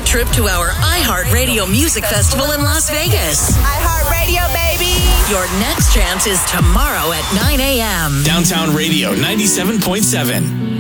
trip to our iHeartRadio Music Festival in Las Vegas. iHeartRadio, baby! Your next chance is tomorrow at 9 a.m. Downtown Radio 97.7.